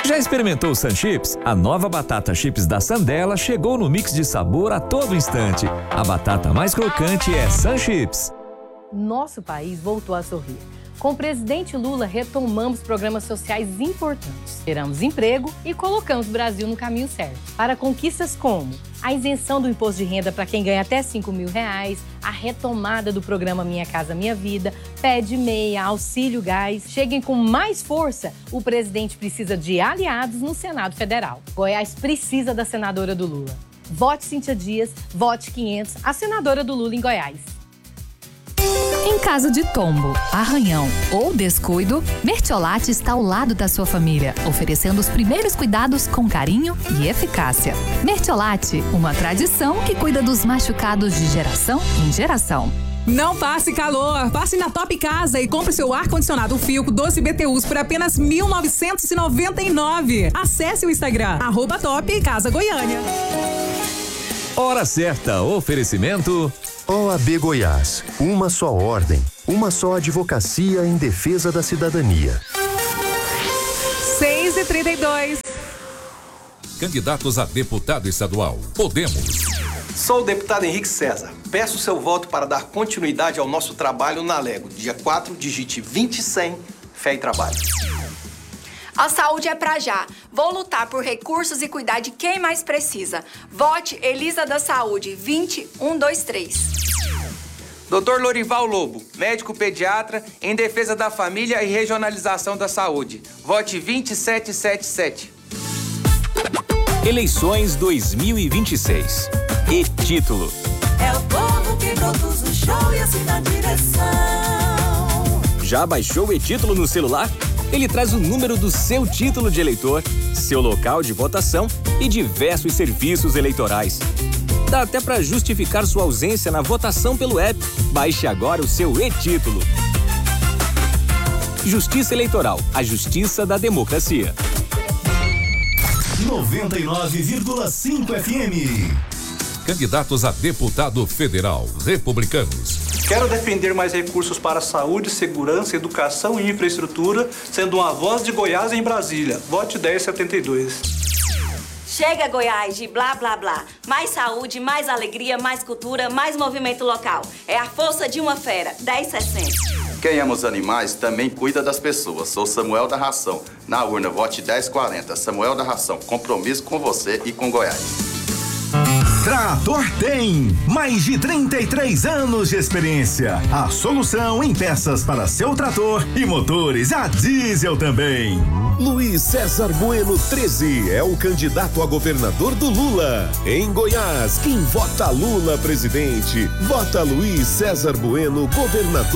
Já experimentou o Sunchips? A nova batata chips da Sandela chegou no mix de sabor a todo instante. A batata mais crocante é Sunchips. Nosso país voltou a sorrir. Com o presidente Lula, retomamos programas sociais importantes. Geramos emprego e colocamos o Brasil no caminho certo. Para conquistas como a isenção do imposto de renda para quem ganha até R$5.000, a retomada do programa Minha Casa Minha Vida, Pé de Meia, Auxílio Gás. Cheguem com mais força. O presidente precisa de aliados no Senado Federal. Goiás precisa da senadora do Lula. Vote Cíntia Dias, vote 500, a senadora do Lula em Goiás. Em caso de tombo, arranhão ou descuido, Mertiolate está ao lado da sua família, oferecendo os primeiros cuidados com carinho e eficácia. Mertiolate, uma tradição que cuida dos machucados de geração em geração. Não passe calor, passe na Top Casa e compre seu ar-condicionado Filco 12 BTUs por apenas R$ 1.999. Acesse o Instagram, @Top Casa Goiânia. Hora certa, oferecimento... OAB Goiás, uma só ordem, uma só advocacia em defesa da cidadania. 6h32. Candidatos a deputado estadual. Podemos. Sou o deputado Henrique César. Peço seu voto para dar continuidade ao nosso trabalho na Lego. Dia 4, digite 20100, fé e trabalho. A saúde é pra já. Vou lutar por recursos e cuidar de quem mais precisa. Vote Elisa da Saúde, 20123. Dr. Lorival Lobo, médico pediatra, em defesa da família e regionalização da saúde. Vote 20777. Eleições 2026. E título. É o povo que produz o show e assim na direção. Já baixou o e-título no celular? Ele traz o número do seu título de eleitor, seu local de votação e diversos serviços eleitorais. Dá até para justificar sua ausência na votação pelo app. Baixe agora o seu e-título. Justiça Eleitoral, a justiça da democracia. 99,5 FM. Candidatos a deputado federal, republicanos. Quero defender mais recursos para saúde, segurança, educação e infraestrutura, sendo uma voz de Goiás em Brasília. Vote 1072. Chega, Goiás, de blá, blá, blá. Mais saúde, mais alegria, mais cultura, mais movimento local. É a força de uma fera. 1060. Quem ama os animais também cuida das pessoas. Sou Samuel da Ração. Na urna, vote 1040. Samuel da Ração. Compromisso com você e com Goiás. Trator tem mais de 33 anos de experiência. A solução em peças para seu trator e motores a diesel também. Luiz César Bueno 13 é o candidato a governador do Lula. Em Goiás, quem vota Lula presidente, vota Luiz César Bueno governador.